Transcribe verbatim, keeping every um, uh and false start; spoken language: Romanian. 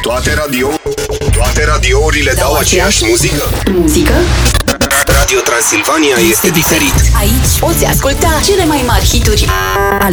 Toate radio Toate radiourile dau, dau aceeași muzică? Muzică? Radio Transilvania este diferit. Aici poți asculta cele mai mari hituri ale